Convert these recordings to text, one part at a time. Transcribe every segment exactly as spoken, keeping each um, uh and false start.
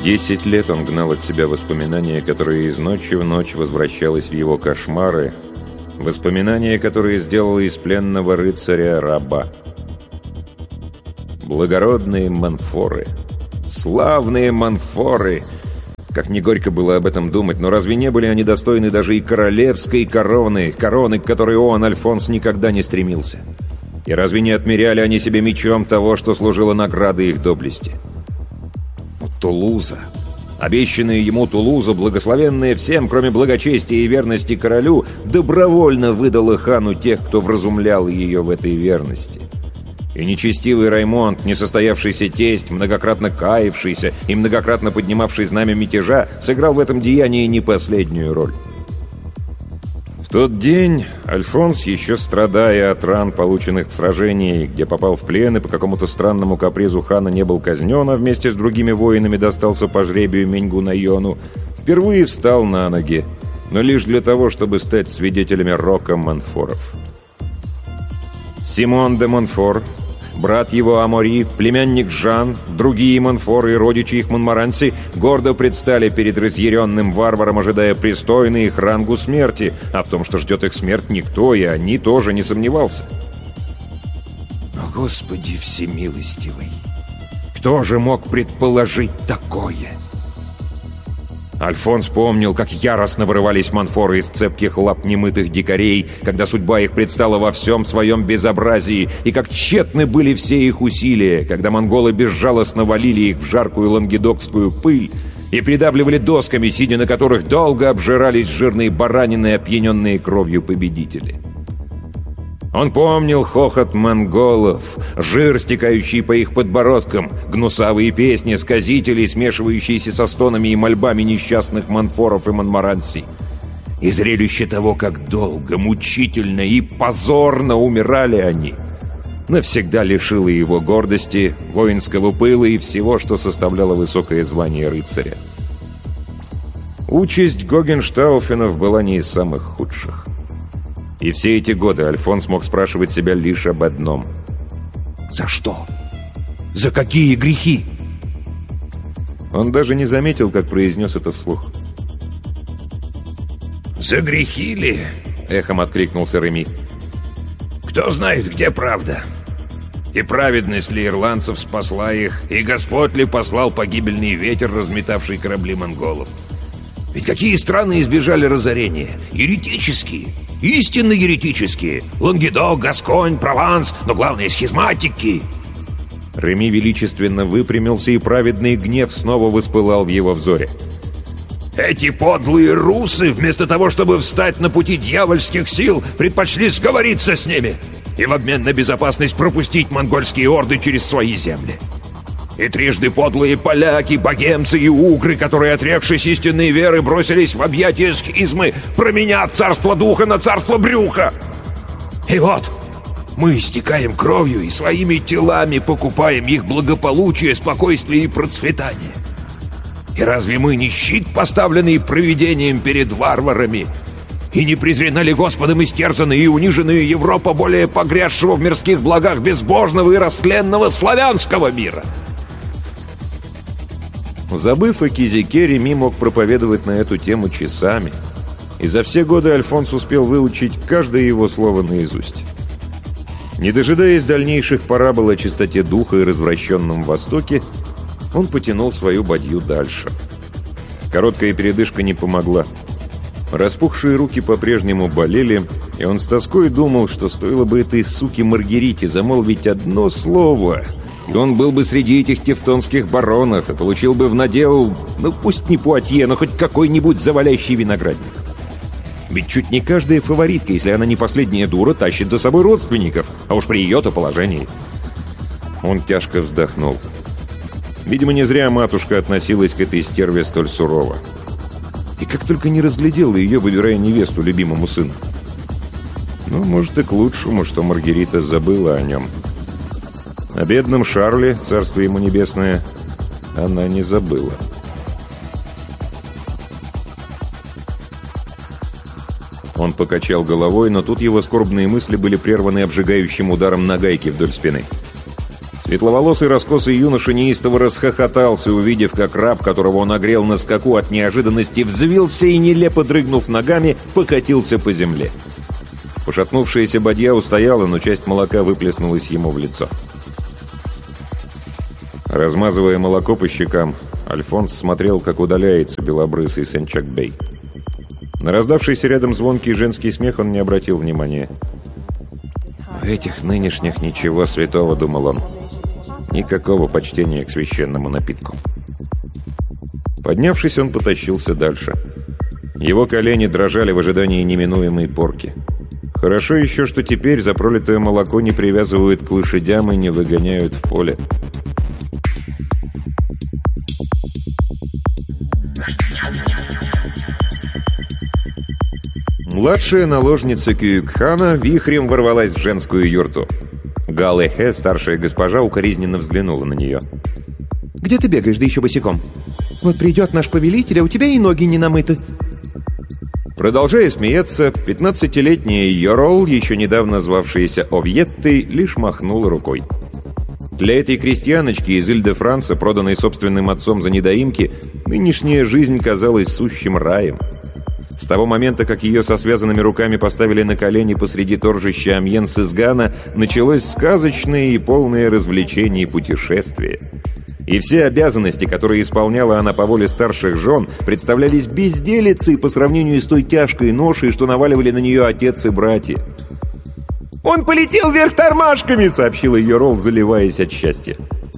Десять лет он гнал от себя воспоминания, которые из ночи в ночь возвращалось в его кошмары, воспоминания, которые сделало из пленного рыцаря раба. Благородные Монфоры, славные Монфоры! Как ни горько было об этом думать, но разве не были они достойны даже и королевской короны, короны, к которой он, Альфонс, никогда не стремился? И разве не отмеряли они себе мечом того, что служило наградой их доблести? Но Тулуза, обещанная ему Тулуза, благословенная всем, кроме благочестия и верности королю, добровольно выдала хану тех, кто вразумлял ее в этой верности. И нечестивый Раймонд, несостоявшийся тесть, многократно каявшийся и многократно поднимавший знамя мятежа, сыграл в этом деянии не последнюю роль. В тот день Альфонс, еще страдая от ран, полученных в сражении, где попал в плен и по какому-то странному капризу хана не был казнен, а вместе с другими воинами достался по жребию Меньгу-Найону, впервые встал на ноги, но лишь для того, чтобы стать свидетелями рока Монфоров. Симон де Монфор, брат его Амори, племянник Жан, другие Монфоры и родичи их Монморанси гордо предстали перед разъяренным варваром, ожидая пристойной их рангу смерти, а в том, что ждет их смерть, никто, и они тоже не сомневался. Но, Господи всемилостивый, кто же мог предположить такое? Альфонс помнил, как яростно вырывались Монфоры из цепких лап немытых дикарей, когда судьба их предстала во всем своем безобразии, и как тщетны были все их усилия, когда монголы безжалостно валили их в жаркую лангедокскую пыль и придавливали досками, сидя на которых долго обжирались жирные баранины, опьяненные кровью победители. Он помнил хохот монголов, жир, стекающий по их подбородкам, гнусавые песни сказителей, смешивающиеся со стонами и мольбами несчастных Монфоров и Монморанси. И зрелище того, как долго, мучительно и позорно умирали они, навсегда лишило его гордости, воинского пыла и всего, что составляло высокое звание рыцаря. Участь Гогенштауфенов была не из самых худших. И все эти годы Альфонс мог спрашивать себя лишь об одном. За что? За какие грехи? Он даже не заметил, как произнес это вслух. «За грехи ли?» — эхом откликнулся Реми. «Кто знает, где правда? И праведность ли ирландцев спасла их, и Господь ли послал погибельный ветер, разметавший корабли монголов? Ведь какие страны избежали разорения? Еретические, истинно еретические. Лангедок, Гасконь, Прованс, но главное — схизматики». Реми величественно выпрямился, и праведный гнев снова воспылал в его взоре. «Эти подлые русы, вместо того, чтобы встать на пути дьявольских сил, предпочли сговориться с ними и в обмен на безопасность пропустить монгольские орды через свои земли. И трижды подлые поляки, богемцы и угры, которые, отрекшись истинной веры, бросились в объятия схизмы, променяв царство духа на царство брюха. И вот мы истекаем кровью и своими телами покупаем их благополучие, спокойствие и процветание. И разве мы не щит, поставленный провидением перед варварами? И не презрена ли Господом истерзанная и униженная Европа, более погрязшего в мирских благах безбожного и растленного славянского мира?» Забыв о кизяке, Реми мог проповедовать на эту тему часами, и за все годы Альфонс успел выучить каждое его слово наизусть. Не дожидаясь дальнейших парабол о чистоте духа и развращенном Востоке, он потянул свою бадью дальше. Короткая передышка не помогла. Распухшие руки по-прежнему болели, и он с тоской думал, что стоило бы этой суке Маргарите замолвить одно слово, и он был бы среди этих тевтонских баронов и получил бы в надел, ну пусть не Пуатье, но хоть какой-нибудь завалящий виноградник. Ведь чуть не каждая фаворитка, если она не последняя дура, тащит за собой родственников, а уж при ее-то положении. Он тяжко вздохнул. Видимо, не зря матушка относилась к этой стерве столь сурово. И как только не разглядела ее, выбирая невесту любимому сыну. Ну, может, и к лучшему, что Маргарита забыла о нем. О бедном Шарле, царство ему небесное, она не забыла. Он покачал головой, но тут его скорбные мысли были прерваны обжигающим ударом нагайки вдоль спины. Светловолосый раскосый юноша неистово расхохотался, увидев, как раб, которого он огрел на скаку от неожиданности, взвился и, нелепо дрыгнув ногами, покатился по земле. Пошатнувшаяся бадья устояла, но часть молока выплеснулась ему в лицо. Размазывая молоко по щекам, Альфонс смотрел, как удаляется белобрысый Сен-Чак-Бей. На раздавшийся рядом звонкий женский смех он не обратил внимания. «В этих нынешних ничего святого», — думал он. «Никакого почтения к священному напитку». Поднявшись, он потащился дальше. Его колени дрожали в ожидании неминуемой порки. Хорошо еще, что теперь за пролитое молоко не привязывают к лошадям и не выгоняют в поле. Младшая наложница Кююк-хана вихрем ворвалась в женскую юрту. Галэ-хэ, старшая госпожа, укоризненно взглянула на нее. «Где ты бегаешь, да еще босиком? Вот придет наш повелитель, а у тебя и ноги не намыты». Продолжая смеяться, пятнадцатилетняя Йорол, еще недавно звавшаяся Овьеттой, лишь махнула рукой. Для этой крестьяночки из Иль-де-Франса, проданной собственным отцом за недоимки, нынешняя жизнь казалась сущим раем. С того момента, как ее со связанными руками поставили на колени посреди торжища Амьенс из Гана, началось сказочное и полное развлечение путешествие. И все обязанности, которые исполняла она по воле старших жен, представлялись безделицей по сравнению с той тяжкой ношей, что наваливали на нее отец и братья. «Он полетел вверх тормашками!» — сообщила Йорол, заливаясь от счастья.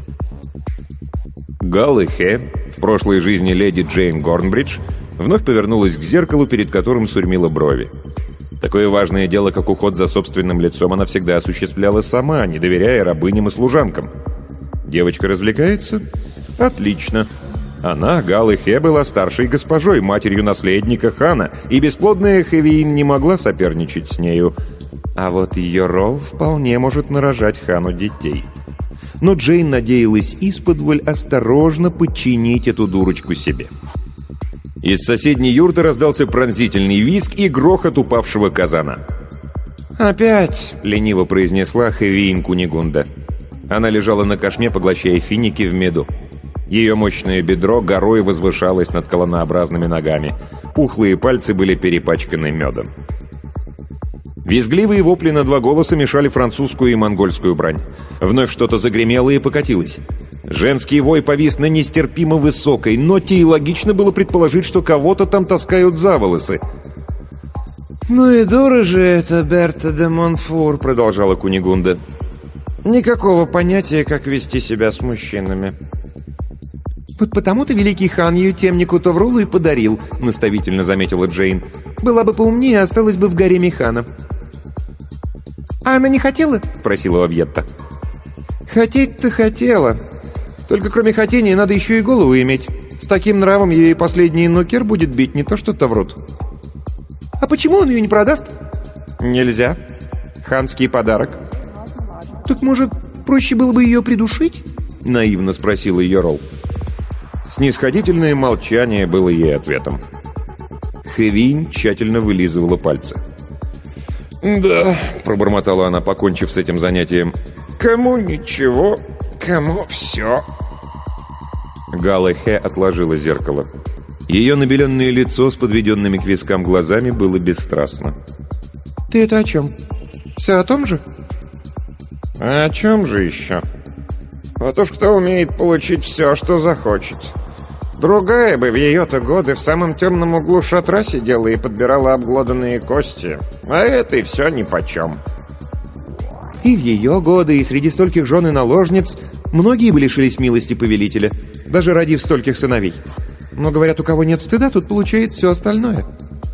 Галэ-хэ, в прошлой жизни леди Джейн Горнбридж, вновь повернулась к зеркалу, перед которым сурьмила брови. Такое важное дело, как уход за собственным лицом, она всегда осуществляла сама, не доверяя рабыням и служанкам. Девочка развлекается? Отлично. Она, Галэ-хэ, была старшей госпожой, матерью наследника хана, и бесплодная Хэвиин не могла соперничать с нею. А вот ее Ролл вполне может нарожать хану детей. Но Джейн надеялась исподволь осторожно подчинить эту дурочку себе. Из соседней юрты раздался пронзительный визг и грохот упавшего казана. «Опять!» — лениво произнесла Хэвиин Кунигунда. Она лежала на кошме, поглощая финики в меду. Ее мощное бедро горой возвышалось над колоннообразными ногами. Пухлые пальцы были перепачканы медом. Визгливые вопли на два голоса мешали французскую и монгольскую брань. Вновь что-то загремело и покатилось. Женский вой повис на нестерпимо высокой ноте, и логично было предположить, что кого-то там таскают за волосы. «Ну и дура же это Берта де Монфор», — продолжала Кунигунда. «Никакого понятия, как вести себя с мужчинами». «Вот потому-то великий хан ее темнику Товрулу и подарил», — наставительно заметила Джейн. «Была бы поумнее, осталась бы в гареме хана». «А она не хотела?» — спросила Овьетта. «Хотеть-то хотела. Только кроме хотения надо еще и голову иметь. С таким нравом ей последний нукер будет бить, не то что Таврут». «А почему он ее не продаст?» «Нельзя. Ханский подарок». «Так, может, проще было бы ее придушить?» — наивно спросила Йорол. Снисходительное молчание было ей ответом. Хэвиин тщательно вылизывала пальцы. «Да», — пробормотала она, покончив с этим занятием, — «кому ничего, кому все». Галэ-хэ отложила зеркало. Ее набеленное лицо с подведенными к вискам глазами было бесстрастно. «Ты это о чем? Все о том же?» «А о чем же еще? Вот уж кто умеет получить все, что захочет. Другая бы в ее-то годы в самом темном углу шатра сидела и подбирала обглоданные кости, а этой все нипочем». И в ее годы, и среди стольких жен и наложниц многие бы лишились милости повелителя, даже родив стольких сыновей. Но, говорят, у кого нет стыда, тут получает все остальное.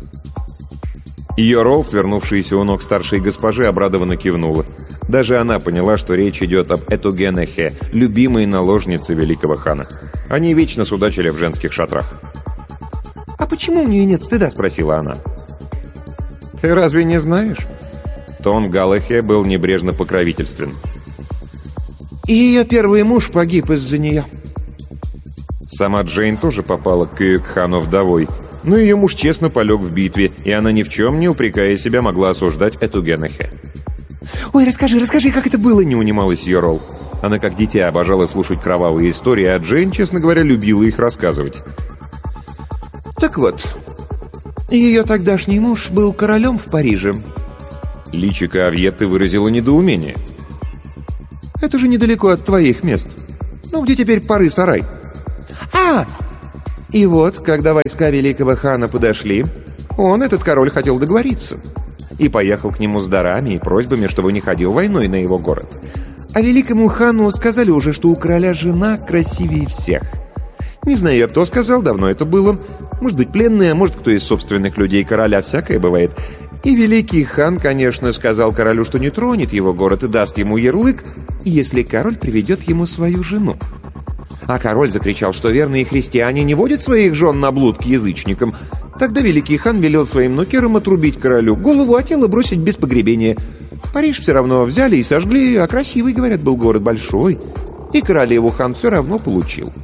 Йорол, свернувшаяся у ног старшей госпожи, обрадованно кивнула. Даже она поняла, что речь идет об Этугене-хэ, любимой наложнице великого хана. Они вечно судачили в женских шатрах. «А почему у нее нет стыда?» — спросила она. «Ты разве не знаешь?» Тон Галэ-хэ был небрежно покровительствен. «И ее первый муж погиб из-за нее». Сама Джейн тоже попала к Кююк-хану вдовой, но ее муж честно полег в битве, и она ни в чем не упрекая себя могла осуждать Этугене-хэ. «Ой, расскажи, расскажи, как это было!» — не унималась Йорол. Она, как дитя, обожала слушать кровавые истории, а Джейн, честно говоря, любила их рассказывать. «Так вот, ее тогдашний муж был королем в Париже». Личико Авьетты выразило недоумение. «Это же недалеко от твоих мест. Ну, где теперь Пары-Сарай?» «А! И вот, когда войска великого хана подошли, он, этот король, хотел договориться. И поехал к нему с дарами и просьбами, чтобы не ходил войной на его город. А великому хану сказали уже, что у короля жена красивее всех. Не знаю я, кто сказал, давно это было. Может быть, пленные, а может, кто из собственных людей короля, всякое бывает. И великий хан, конечно, сказал королю, что не тронет его город и даст ему ярлык, если король приведет ему свою жену. А король закричал, что верные христиане не водят своих жен на блуд к язычникам. Тогда великий хан велел своим нукерам отрубить королю голову, а тело бросить без погребения. Париж все равно взяли и сожгли, а красивый, говорят, был город большой. И королеву хан все равно получил.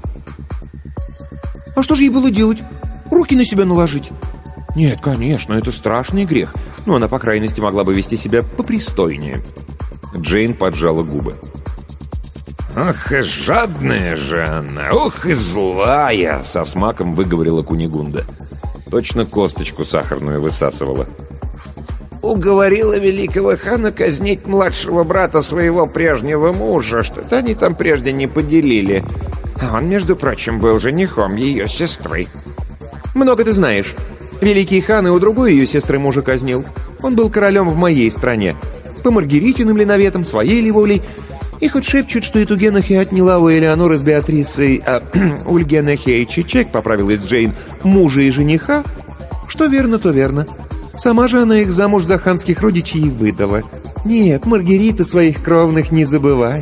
А что же ей было делать? Руки на себя наложить? Нет, конечно, это страшный грех. Но она, по крайности, могла бы вести себя попристойнее. Джейн поджала губы. «Ох и жадная же она! Ох и злая!» — со смаком выговорила Кунигунда. Точно косточку сахарную высасывала. Уговорила великого хана казнить младшего брата своего прежнего мужа. Что-то они там прежде не поделили. А он, между прочим, был женихом ее сестры. Много ты знаешь. Великий хан и у другой ее сестры мужа казнил. Он был королем в моей стране. По Маргаритиным ли наветам, своей ли волей. И хоть шепчут, что и Тугенахе отняла у Элеоноры с Беатрисой, а Ульгенахе и Чичек, поправилась Джейн, мужа и жениха, что верно, то верно. Сама же она их замуж за ханских родичей и выдала. Нет, Маргарита своих кровных не забывает.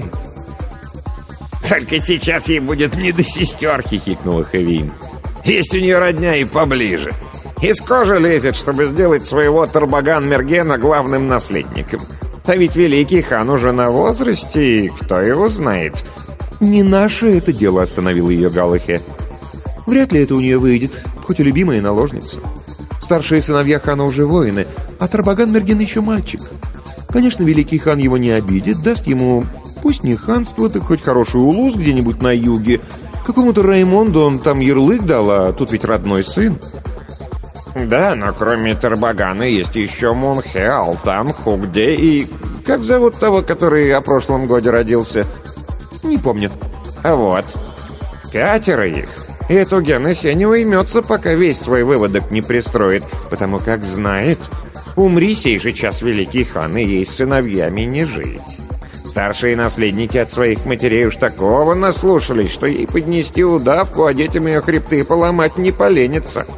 «Только сейчас ей будет не до сестер», — хихикнула Хевин. «Есть у нее родня и поближе. Из кожи лезет, чтобы сделать своего Тарбаган-Мергена главным наследником. А ведь великий хан уже на возрасте, и кто его знает». «Не наше это дело», — остановил ее Галахе. «Вряд ли это у нее выйдет, хоть и любимая наложница. Старшие сыновья хана уже воины, а Тарбаган-Мерген еще мальчик. Конечно, великий хан его не обидит, даст ему, пусть не ханство, так хоть хороший улус где-нибудь на юге. Какому-то Раймонду он там ярлык дал, а тут ведь родной сын». «Да, но кроме Тарбагана есть еще Мунхе, Алтан, Хугде и... Как зовут того, который о прошлом годе родился?» «Не помню». «А вот. Пятеро их. И Тугенахе не уймется, пока весь свой выводок не пристроит, потому как знает, умри сей же час великий хан, и ей с сыновьями не жить. Старшие наследники от своих матерей уж такого наслушались, что ей поднести удавку, а детям ее хребты поломать не поленится».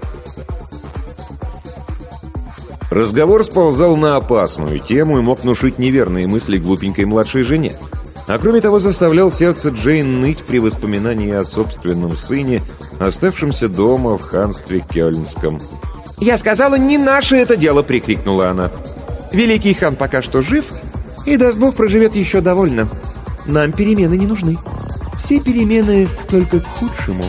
Разговор сползал на опасную тему и мог внушить неверные мысли глупенькой младшей жене. А кроме того, заставлял сердце Джейн ныть при воспоминании о собственном сыне, оставшемся дома в ханстве Кёльнском. «Я сказала, не наше это дело!» — прикрикнула она. «Великий хан пока что жив, и, даст Бог, проживет еще довольно. Нам перемены не нужны. Все перемены только к худшему».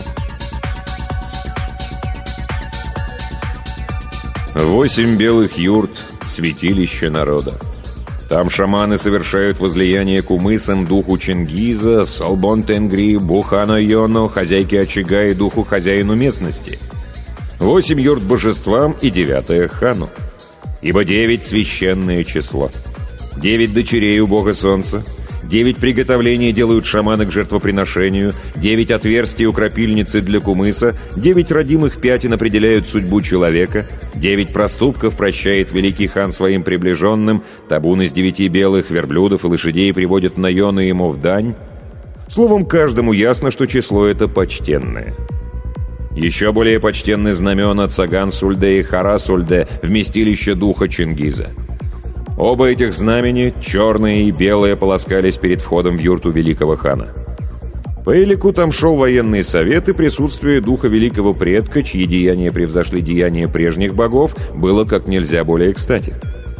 Восемь белых юрт — святилище народа. Там шаманы совершают возлияние кумысам духу Чингиза, Солбон-Тенгри, Бухана-Йону, хозяйке очага и духу хозяину местности. Восемь юрт божествам и девятое хану. Ибо девять — священное число. Девять дочерей у бога солнца. Девять приготовлений делают шаманы к жертвоприношению, девять отверстий у крапильницы для кумыса, девять родимых пятен определяют судьбу человека, девять проступков прощает великий хан своим приближенным, табун из девяти белых верблюдов и лошадей приводят на Йону ему в дань. Словом, каждому ясно, что число это почтенное. Еще более почтенны знамена Цаган-Сульде и Хара-Сульде, вместилище духа Чингиза. Оба этих знамени, черное и белое, полоскались перед входом в юрту великого хана. По элику там шел военный совет, и присутствие духа великого предка, чьи деяния превзошли деяния прежних богов, было как нельзя более кстати.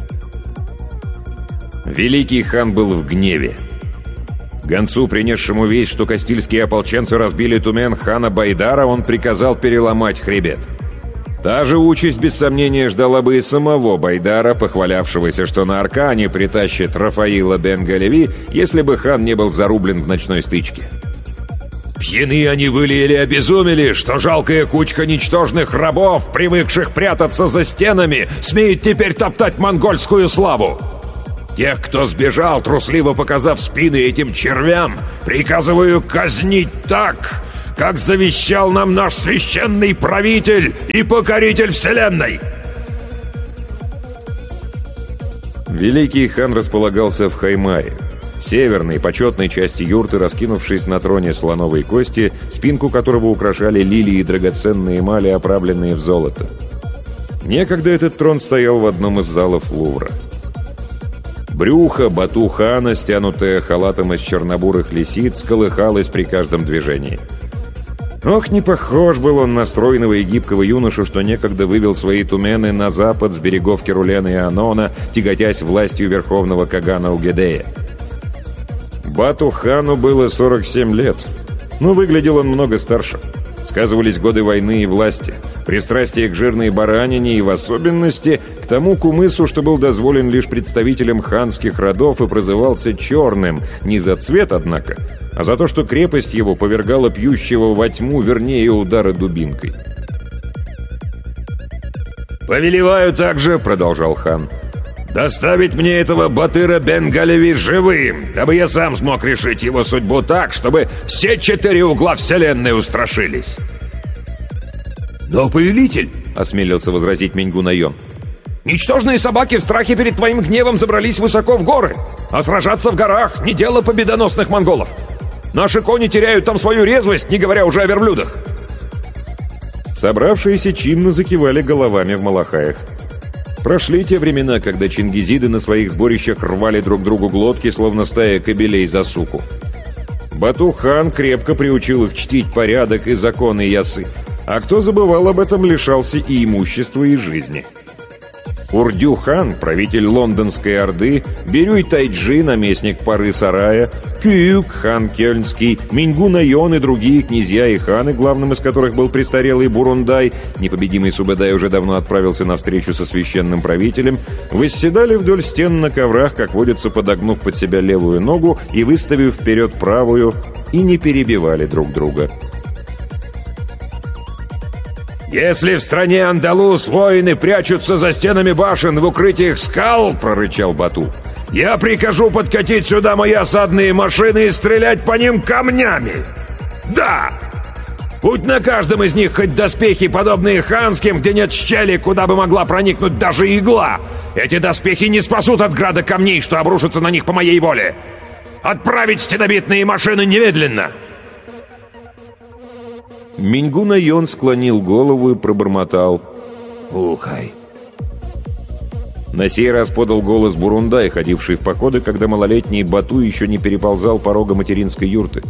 Великий хан был в гневе. Гонцу, принесшему весть, что кастильские ополченцы разбили тумен хана Байдара, он приказал переломать хребет. Та же участь, без сомнения, ждала бы и самого Байдара, похвалявшегося, что на Аркане притащит Рафаила бен-Галеви, если бы хан не был зарублен в ночной стычке. Пьяны они были или обезумели, что жалкая кучка ничтожных рабов, привыкших прятаться за стенами, смеет теперь топтать монгольскую славу. Тех, кто сбежал, трусливо показав спины этим червям, приказываю казнить так, как завещал нам наш священный правитель и покоритель вселенной. Великий хан располагался в Хаймаре, северной, почетной части юрты, раскинувшись на троне слоновой кости, спинку которого украшали лилии и драгоценные эмали, оправленные в золото. Некогда этот трон стоял в одном из залов Лувра. Брюхо Бату-хана, стянутое халатом из чернобурых лисиц, колыхалось при каждом движении. Ох, не похож был он на стройного и гибкого юношу, что некогда вывел свои тумены на запад с берегов Керулена и Анона, тяготясь властью верховного Кагана Угедея. Бату-хану было сорок семь лет, но выглядел он много старше. Сказывались годы войны и власти, пристрастие к жирной баранине и, в особенности, к тому кумысу, что был дозволен лишь представителям ханских родов и прозывался черным, не за цвет, однако, а за то, что крепость его повергала пьющего во тьму, вернее, удара дубинкой. «Повелеваю также», — продолжал хан, — «доставить мне этого Батыра бен-Галеви живым, дабы я сам смог решить его судьбу так, чтобы все четыре угла вселенной устрашились». «Но, повелитель», — осмелился возразить Мингу-Найон, — «ничтожные собаки в страхе перед твоим гневом забрались высоко в горы, а сражаться в горах — не дело победоносных монголов. Наши кони теряют там свою резвость, не говоря уже о верблюдах». Собравшиеся чинно закивали головами в малахаях. Прошли те времена, когда чингизиды на своих сборищах рвали друг другу глотки, словно стая кобелей за суку. Бату-хан крепко приучил их чтить порядок и законы ясы, а кто забывал об этом, лишался и имущества, и жизни. Урдю-хан, правитель Лондонской Орды, Бирюй-Тайджи, наместник Пары-Сарая, Кююк, хан Кёльнский, Мингу-Найон и другие князья и ханы, главным из которых был престарелый Бурундай, непобедимый Субэдай уже давно отправился на встречу со священным правителем, восседали вдоль стен на коврах, как водится, подогнув под себя левую ногу и выставив вперед правую, и не перебивали друг друга. «Если в стране Андалус воины прячутся за стенами башен в укрытиях скал, — прорычал Бату, — я прикажу подкатить сюда мои осадные машины и стрелять по ним камнями! Да! Будь на каждом из них хоть доспехи, подобные ханским, где нет щели, куда бы могла проникнуть даже игла! Эти доспехи не спасут от града камней, что обрушатся на них по моей воле! Отправить стенобитные машины немедленно!» Мингу-Найон склонил голову и пробормотал: «Ухай». На сей раз подал голос Бурундай, ходивший в походы, когда малолетний Бату еще не переползал порога материнской юрты.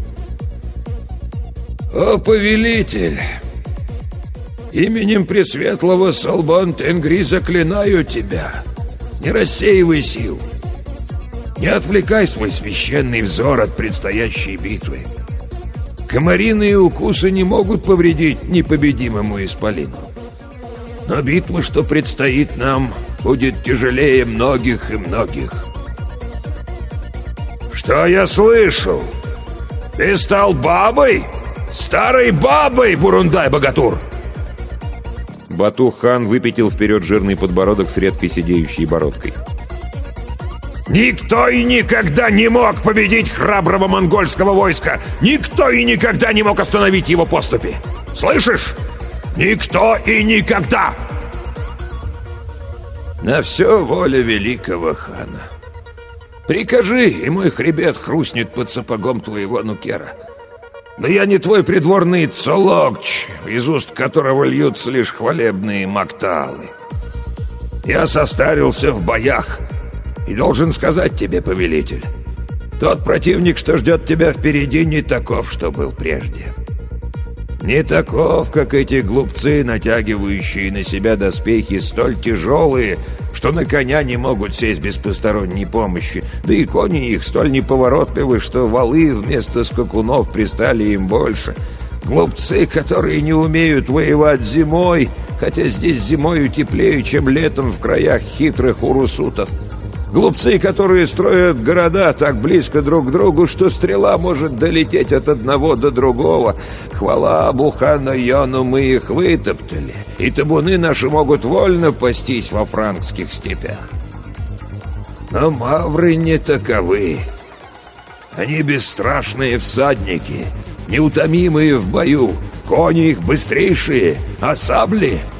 «О, повелитель! Именем Пресветлого Солбон-Тенгри заклинаю тебя! Не рассеивай сил! Не отвлекай свой священный взор от предстоящей битвы! Комариные укусы не могут повредить непобедимому исполину. Но битва, что предстоит нам, будет тяжелее многих и многих. Что я слышу? Ты стал бабой? Старой бабой, Бурундай-богатур!» Бату-хан выпятил вперед жирный подбородок с редкой сидеющей бородкой. «Никто и никогда не мог победить храброго монгольского войска! Никто и никогда не мог остановить его поступи! Слышишь? Никто и никогда!» «На все воля великого хана. Прикажи, и мой хребет хрустнет под сапогом твоего нукера. Но я не твой придворный Цологч, из уст которого льются лишь хвалебные макталы. Я состарился в боях, и должен сказать тебе, повелитель, тот противник, что ждет тебя впереди, не таков, что был прежде. Не таков, как эти глупцы, натягивающие на себя доспехи столь тяжелые, что на коня не могут сесть без посторонней помощи, да и кони их столь неповоротливы, что валы вместо скакунов пристали им больше. Глупцы, которые не умеют воевать зимой, хотя здесь зимою теплее, чем летом в краях хитрых урусутов. Глупцы, которые строят города так близко друг к другу, что стрела может долететь от одного до другого. Хвала Бухану Йону, мы их вытоптали, и табуны наши могут вольно пастись во франкских степях. Но мавры не таковы. Они бесстрашные всадники, неутомимые в бою, кони их быстрейшие, а сабли